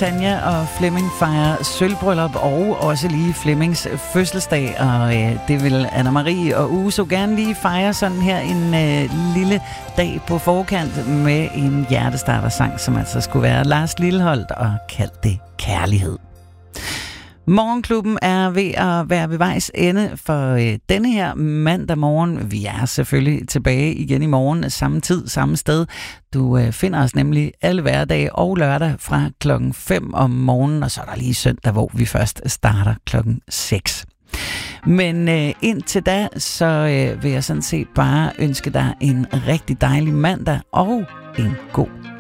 Tanja og Flemming fejrer sølvbryllup og også lige Flemmings fødselsdag, og det vil Anna-Marie og Uso gerne lige fejre sådan her en lille dag på forkant med en hjertestartersang, som altså skulle være Lars Lilholt og Kald det kærlighed. Morgenklubben er ved at være ved vejs ende for denne her mandag morgen. Vi er selvfølgelig tilbage igen i morgen, samme tid, samme sted. Du finder os nemlig alle hverdage og lørdag fra klokken 5 om morgenen, og så er der lige søndag, hvor vi først starter klokken 6. Men indtil da, så vil jeg sådan set bare ønske dig en rigtig dejlig mandag og en god